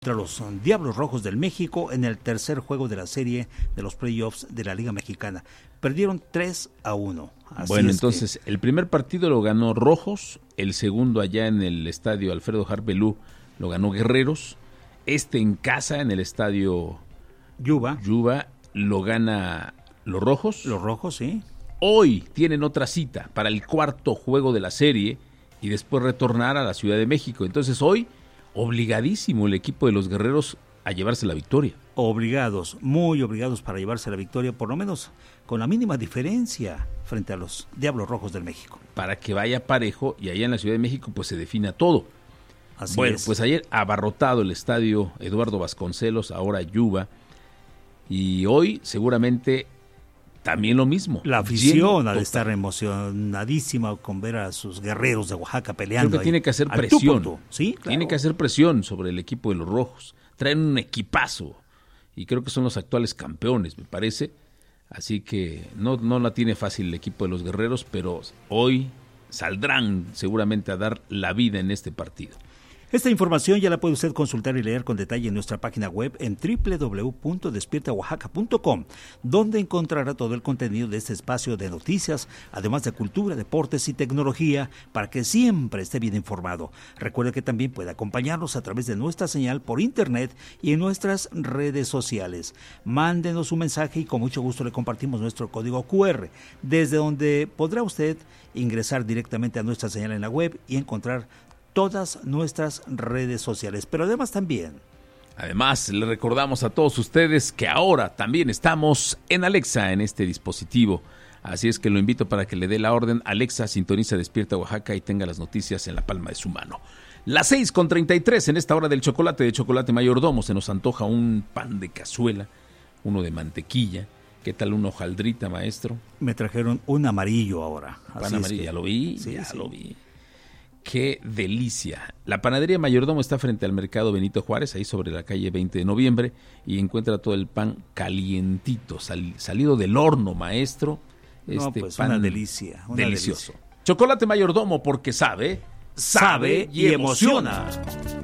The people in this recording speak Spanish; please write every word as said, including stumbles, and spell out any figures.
Contra los Diablos Rojos del México en el tercer juego de la serie de los playoffs de la Liga Mexicana. Perdieron tres a uno. Así bueno, es entonces que... el primer partido lo ganó Rojos, el segundo allá en el estadio Alfredo Harpelú lo ganó Guerreros, este en casa en el estadio Yuba, Yuba lo gana los Rojos. Los Rojos, sí. Hoy tienen otra cita para el cuarto juego de la serie y después retornar a la Ciudad de México. Entonces hoy obligadísimo el equipo de los Guerreros a llevarse la victoria. Obligados, muy obligados para llevarse la victoria, por lo menos con la mínima diferencia frente a los Diablos Rojos del México. Para que vaya parejo y allá en la Ciudad de México pues se defina todo. Así bueno, es. Pues ayer abarrotado el estadio Eduardo Vasconcelos, ahora Yuba, y hoy seguramente también lo mismo. La afición ha de estar emocionadísima con ver a sus guerreros de Oaxaca peleando. Creo que ahí, tiene que hacer presión. tú, ¿sí? Claro. Tiene que hacer presión sobre el equipo de los Rojos. Traen un equipazo y creo que son los actuales campeones, me parece. Así que no, no la tiene fácil el equipo de los Guerreros, pero hoy saldrán seguramente a dar la vida en este partido. Esta información ya la puede usted consultar y leer con detalle en nuestra página web en doble u doble u doble u punto despierta oaxaca punto com, donde encontrará todo el contenido de este espacio de noticias, además de cultura, deportes y tecnología, para que siempre esté bien informado. Recuerde que también puede acompañarnos a través de nuestra señal por internet y en nuestras redes sociales. Mándenos un mensaje y con mucho gusto le compartimos nuestro código cu erre, desde donde podrá usted ingresar directamente a nuestra señal en la web y encontrar todas nuestras redes sociales, pero además también. Además, le recordamos a todos ustedes que ahora también estamos en Alexa en este dispositivo. Así es que lo invito para que le dé la orden. Alexa, sintoniza Despierta Oaxaca y tenga las noticias en la palma de su mano. Las seis con treinta y tres en esta hora del chocolate de Chocolate Mayordomo. Se nos antoja un pan de cazuela, uno de mantequilla. ¿Qué tal una hojaldrita, maestro? Me trajeron un amarillo ahora. Pan Así amarillo, es que... ya lo vi, sí, ya sí. lo vi. ¡Qué delicia! La panadería Mayordomo está frente al mercado Benito Juárez, ahí sobre la calle veinte de noviembre, y encuentra todo el pan calientito, sal, salido del horno, maestro. No, este pues pan una delicia. Una delicioso. delicia. Chocolate Mayordomo, porque sabe, Sabe y emociona.